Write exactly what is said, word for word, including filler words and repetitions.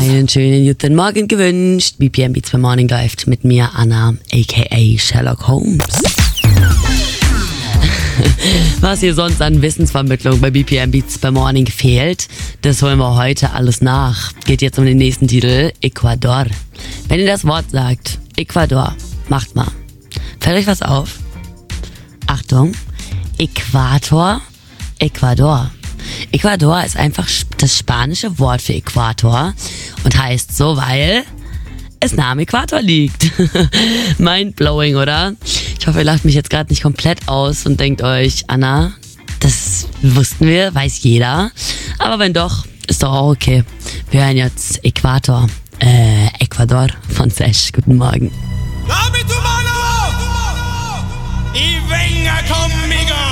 Einen schönen guten Morgen gewünscht. B P M Beats beim Morning läuft mit mir, Anna, aka Sherlock Holmes. Was hier sonst an Wissensvermittlung bei B P M Beats beim Morning fehlt, das holen wir heute alles nach. Geht jetzt um den nächsten Titel, Ecuador. Wenn ihr das Wort sagt, Ecuador, macht mal. Fällt euch was auf? Achtung, Äquator, Ecuador. Ecuador ist einfach das spanische Wort für Äquator und heißt so, weil es nah am Äquator liegt. Mindblowing, oder? Ich hoffe, ihr lacht mich jetzt gerade nicht komplett aus und denkt euch, Anna, das wussten wir, weiß jeder. Aber wenn doch, ist doch auch okay. Wir hören jetzt Äquator, äh, Ecuador von Sesh. Guten Morgen. Dame tu mano y venga conmigo.